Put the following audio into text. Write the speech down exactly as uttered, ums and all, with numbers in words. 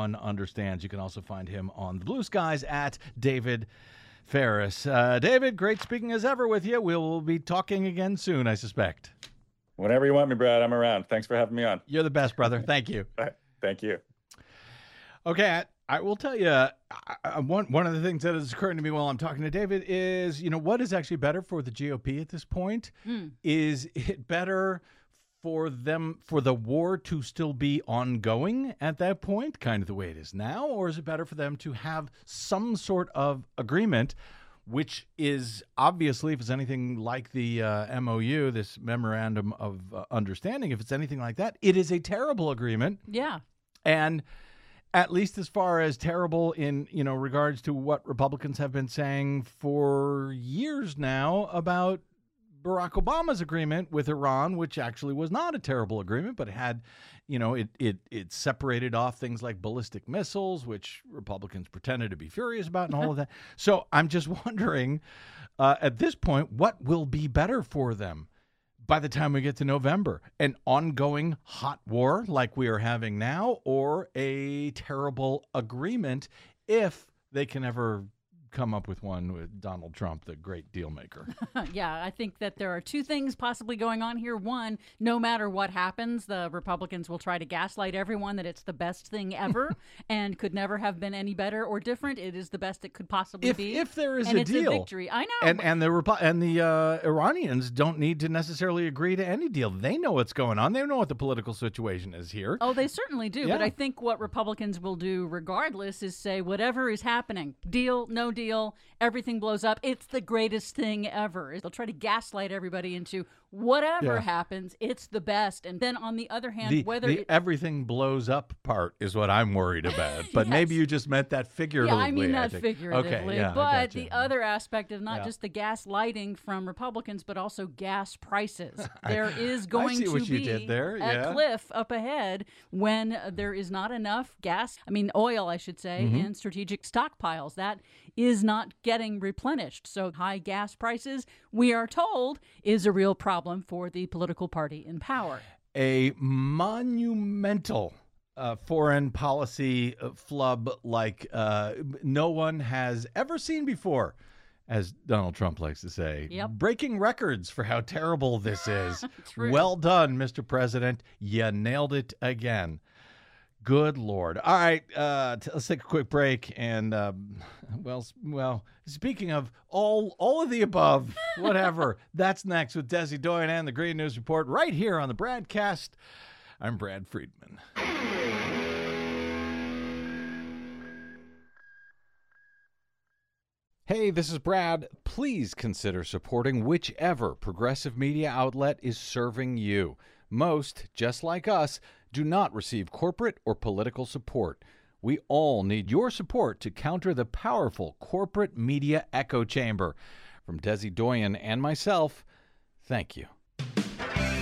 One Understands. You can also find him on the Blue Skies at David Ferris. Uh, David, great speaking as ever with you. We'll be talking again soon, I suspect. Whenever you want me, Brad, I'm around. Thanks for having me on. You're the best, brother. Thank you. Thank you. Okay, I, I will tell you, I, I, one, one of the things that is occurring to me while I'm talking to David is, you know, what is actually better for the G O P at this point? Mm. Is it better for them, for the war to still be ongoing at that point, kind of the way it is now? Or is it better for them to have some sort of agreement, which is obviously, if it's anything like the uh, M O U, this Memorandum of uh, Understanding, if it's anything like that, it is a terrible agreement. Yeah. And at least as far as terrible in, you know, regards to what Republicans have been saying for years now about Barack Obama's agreement with Iran, which actually was not a terrible agreement, but it had, you know, it it it separated off things like ballistic missiles, which Republicans pretended to be furious about and all of that. So I'm just wondering, uh, at this point, what will be better for them by the time we get to November? An ongoing hot war like we are having now, or a terrible agreement if they can ever come up with one with Donald Trump, the great deal maker? Yeah, I think that there are two things possibly going on here. One, no matter what happens, the Republicans will try to gaslight everyone that it's the best thing ever and could never have been any better or different. It is the best it could possibly if, be. If there is and a it's deal. a victory. I know. And and the Repu- and the uh, Iranians don't need to necessarily agree to any deal. They know what's going on. They know what the political situation is here. Oh, they certainly do. Yeah. But I think what Republicans will do regardless is say whatever is happening, deal, no deal, Deal, everything blows up. It's the greatest thing ever. They'll try to gaslight everybody into whatever yeah. happens, it's the best. And then on the other hand, the, whether the it, everything blows up part is what I'm worried about. But yes. maybe you just meant that figuratively. Yeah, I mean that I figuratively. Okay, yeah, but the other aspect of not yeah. just the gaslighting from Republicans, but also gas prices. I, There is going I see to what be you did there. a Yeah. cliff up ahead when there is not enough gas, I mean oil, I should say, Mm-hmm. in strategic stockpiles. That is not getting replenished. So high gas prices, we are told, is a real problem for the political party in power. A monumental uh, foreign policy uh, flub like uh, no one has ever seen before, as Donald Trump likes to say. Yep. Breaking records for how terrible this is. True. Well done, Mister President. You nailed it again. Good Lord. All right, uh, t- let's take a quick break. And, um, well, well, speaking of all all of the above, whatever, that's next with Desi Doyen and the Green News Report right here on the Bradcast. I'm Brad Friedman. Hey, this is Brad. Please consider supporting whichever progressive media outlet is serving you. Most, just like us, do not receive corporate or political support. We all need your support to counter the powerful corporate media echo chamber. From Desi Doyen and myself, thank you.